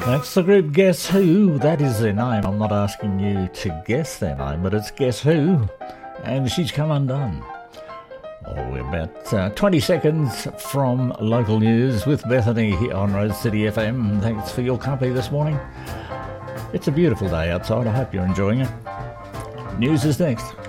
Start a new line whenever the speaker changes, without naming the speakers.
That's the group Guess Who. That is their name. I'm not asking you to guess their name, but it's Guess Who. And She's Come Undone. Oh, we're about 20 seconds from local news with Bethany here on Rose City FM. Thanks for your company this morning. It's a beautiful day outside. I hope you're enjoying it. News is next.